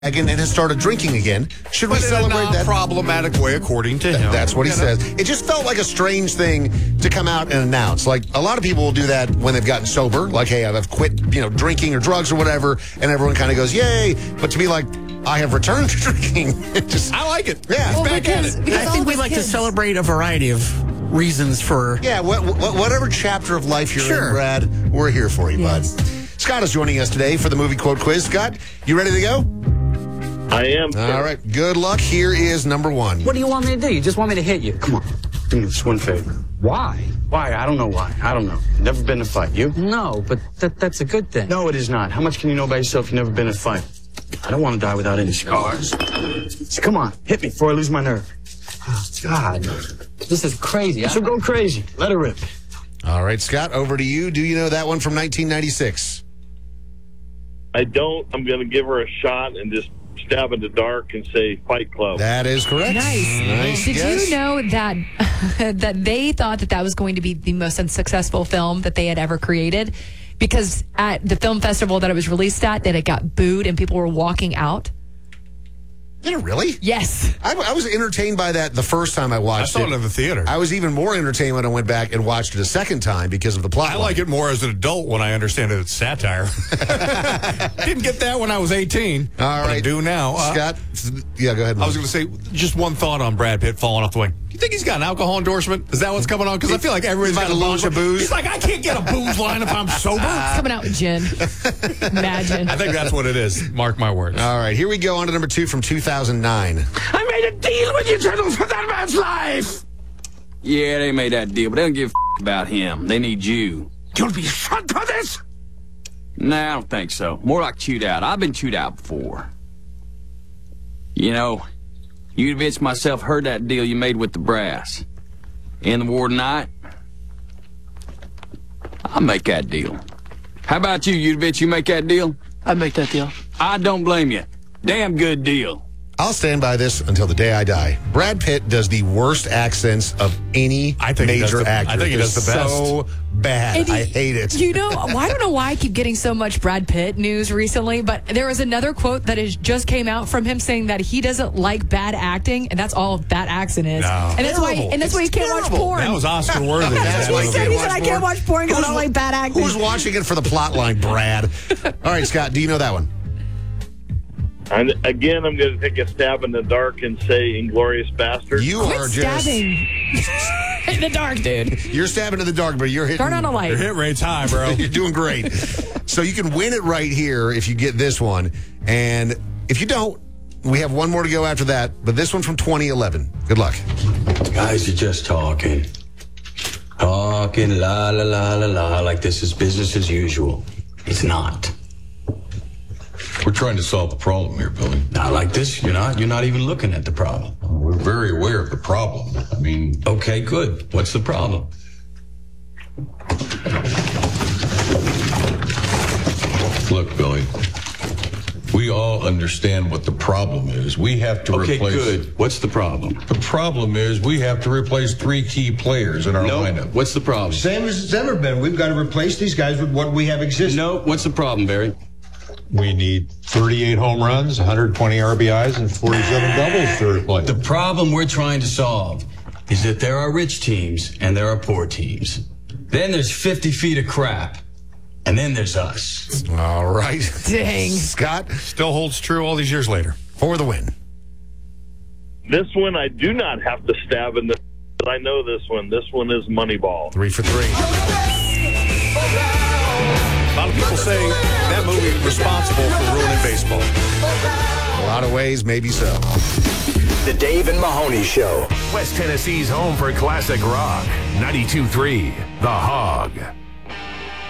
again and has started drinking again. Should we celebrate that? Problematic way, according to him. That's what he says. It just felt like a strange thing to come out and announce. Like, a lot of people will do that when they've gotten sober. Like, hey, I've quit, drinking or drugs or whatever, and everyone kind of goes, yay. But to be like, I have returned to drinking. I like it. Yeah. Well, back at it. I think we like to celebrate a variety of reasons for... Yeah, whatever chapter of life you're Sure. in, Brad, we're here for you, Yes. bud. Scott is joining us today for the movie quote quiz. Scott, you ready to go? I am. All right. Good luck. Here is number one. What do you want me to do? You just want me to hit you? Come on. Do me this one favor. Why? Why? I don't know why. I don't know. Never been in a fight. You? No, but that's a good thing. No, it is not. How much can you know about yourself if you've never been in a fight? I don't want to die without any scars. So come on. Hit me before I lose my nerve. Oh, God, this is crazy. So go crazy. Let her rip. All right, Scott, over to you. Do you know that one from 1996? I don't. I'm going to give her a shot and just stab in the dark and say Fight Club. That is correct. Nice. Did guess. you know that that they thought that was going to be the most unsuccessful film that they had ever created? Because at the film festival that it was released at, that it got booed and people were walking out. Did it really? Yes. I was entertained by that the first time I I watched saw it in the theater. I was even more entertained when I went back and watched it a second time because of the plot. I like it more as an adult when I understand it's satire. Didn't get that when I was 18. All but I right. do now. Scott, yeah, go ahead. I was going to say, just one thought on Brad Pitt falling off the wing. You think he's got an alcohol endorsement? Is that what's coming on? Because I feel like everybody's He's got got a launch of booze. He's like, I can't get a booze line if I'm sober. It's coming out with gin. Imagine. I think that's what it is. Mark my words. All right, here we go on to number 2 from 2009. I made a deal with you, gentlemen, for that man's life. Yeah, they made that deal, but they don't give a about him. They need you. You'll be shot for this. Nah, I don't think so. More like chewed out. I've been chewed out before. Udovich myself heard that deal you made with the brass. In the war tonight, I'll make that deal. How about you, Udovich? You make that deal? I'd make that deal. I don't blame you. Damn good deal. I'll stand by this until the day I die. Brad Pitt does the worst accents of any I think he does major the- actor. I think he does the They're best. So bad. And I hate it. I don't know why I keep getting so much Brad Pitt news recently, but there was another quote that just came out from him saying that he doesn't like bad acting, and that's all that accent is. No. And that's why Terrible. and that's why he It's can't watch terrible. porn. That was Oscar worthy. That's why he you said, can't he said watch I can't porn. watch porn because I don't Who's- like bad acting. Who's watching it for the plot line, Brad? All right, Scott, do you know that one? And again, I'm going to take a stab in the dark and say Inglorious Bastard. You Quit are just stabbing in the dark, dude. you're stabbing in the dark, but you're hitting. Turn on a Your light. hit rate's high, bro. You're doing great. So you can win it right here if you get this one. And if you don't, we have one more to go after that. But this one from 2011. Good luck. Guys are just talking. Talking la la la la la like this is business as usual. It's not. We're trying to solve the problem here, Billy. Not like this, you're not. You're not even looking at the problem. We're very aware of the problem. I mean, Okay, good. What's the problem? look, Billy, we all understand what the problem is. We have to Okay, replace... good. What's the problem? The problem is we have to replace 3 key players in our No. lineup. What's the problem? Same as it's ever been. We've got to replace these guys with what we have existing. No. What's the problem, Barry? We need 38 home runs, 120 RBIs, and 47 doubles to replace. The problem we're trying to solve is that there are rich teams and there are poor teams. Then there's 50 feet of crap. And then there's us. All right. Dang. Scott, Still holds true all these years later. for the win. This one I do not have to stab in the. I know this one. This one is Moneyball. 3 for 3. A lot of people say that movie responsible for ruining baseball. A lot of ways, maybe so. The Dave and Mahoney Show. West Tennessee's home for classic rock. 92.3 The Hog.